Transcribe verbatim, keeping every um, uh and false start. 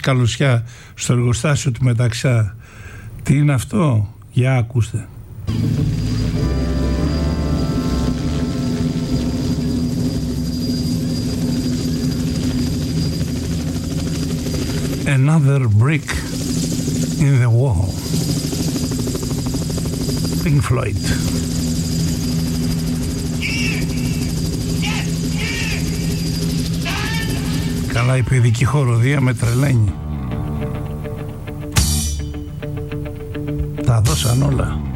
καλωσιά στο εργοστάσιο του Μεταξά. Τι είναι αυτό? Για ακούστε. Another brick in the wall. Pink Floyd. Καλά, η παιδική χοροδία με τρελαίνει. Τα δώσαν όλα.